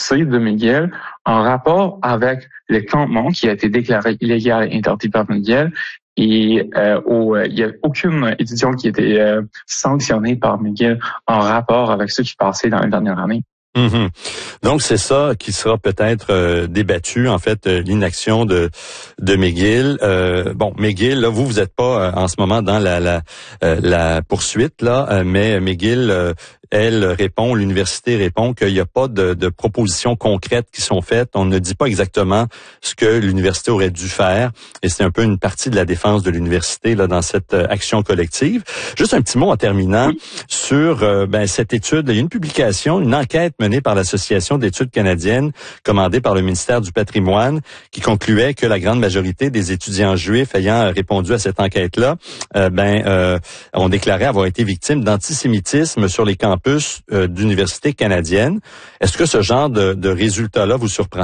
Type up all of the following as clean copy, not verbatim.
l'université de McGill en rapport avec le campement qui a été déclaré illégal et interdit par McGill. Et il y a aucune étudiant qui a été sanctionné par McGill en rapport avec ce qui passait dans la dernière année. Mm-hmm. Donc c'est ça qui sera peut-être débattu, en fait, l'inaction de McGill. McGill, là, vous êtes pas en ce moment dans la poursuite là, mais McGill l'université répond qu'il n'y a pas de propositions concrètes qui sont faites. On ne dit pas exactement ce que l'université aurait dû faire. Et c'est un peu une partie de la défense de l'université là dans cette action collective. Juste un petit mot en terminant sur cette étude. Il y a une publication, une enquête menée par l'Association d'études canadiennes, commandée par le ministère du Patrimoine, qui concluait que la grande majorité des étudiants juifs ayant répondu à cette enquête-là, ont déclaré avoir été victimes d'antisémitisme sur les campus d'universités canadiennes. Est-ce que ce genre de résultat-là vous surprend?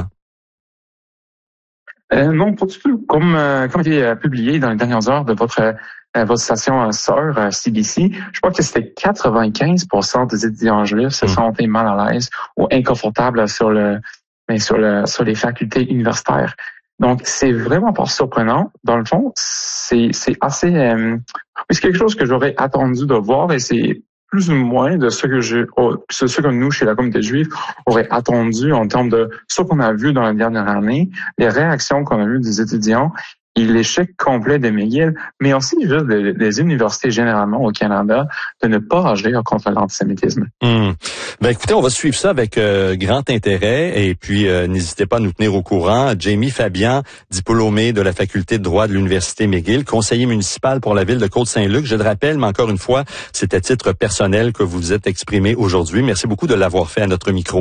Non, pas du tout. Comme il est publié dans les dernières heures de votre station sœur CBC, je crois que c'était 95% des étudiants juifs se sentaient mal à l'aise ou inconfortables sur les facultés universitaires. Donc, c'est vraiment pas surprenant. Dans le fond, c'est assez... c'est quelque chose que j'aurais attendu de voir et c'est plus ou moins de ce que nous, chez la communauté juive, aurait attendu en termes de ce qu'on a vu dans la dernière année, les réactions qu'on a vues des étudiants et l'échec complet de McGill, mais aussi juste des universités généralement au Canada de ne pas agir contre l'antisémitisme. Écoutez, on va suivre ça avec grand intérêt et puis n'hésitez pas à nous tenir au courant. Jamie Fabian, diplômé de la faculté de droit de l'université McGill, conseiller municipal pour la ville de Côte-Saint-Luc. Je le rappelle, mais encore une fois, c'est à titre personnel que vous vous êtes exprimé aujourd'hui. Merci beaucoup de l'avoir fait à notre micro.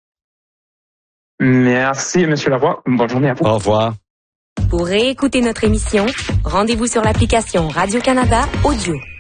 Merci, M. Lavoie. Bonne journée à vous. Au revoir. Pour réécouter notre émission, rendez-vous sur l'application Radio-Canada Audio.